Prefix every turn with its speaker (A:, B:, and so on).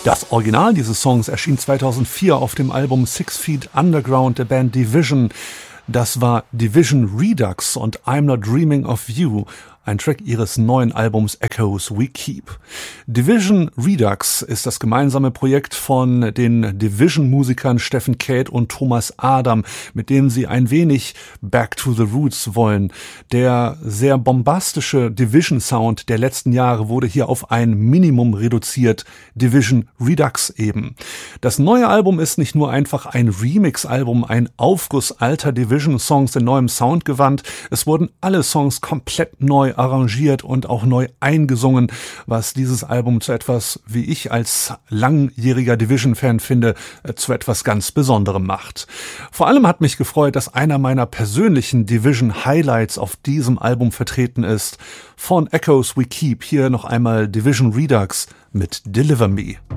A: Das Original dieses Songs erschien 2004 auf dem Album 6 Feet Underground der Band Division. Das war Division Redux und I'm Not Dreaming of You, ein Track ihres neuen Albums Echoes We Keep. Division Redux ist das gemeinsame Projekt von den Division-Musikern Steffen Käth und Thomas Adam, mit denen sie ein wenig Back to the Roots wollen. Der sehr bombastische Division-Sound der letzten Jahre wurde hier auf ein Minimum reduziert, Division Redux eben. Das neue Album ist nicht nur einfach ein Remix-Album, ein Aufguss alter Division-Songs in neuem Soundgewand, es wurden alle Songs komplett neu arrangiert und auch neu eingesungen, was dieses Album zu etwas, wie ich als langjähriger Division-Fan finde, zu etwas ganz Besonderem macht. Vor allem hat mich gefreut, dass einer meiner persönlichen Division-Highlights auf diesem Album vertreten ist. Von Echoes We Keep hier noch einmal Division Redux mit Deliver Me.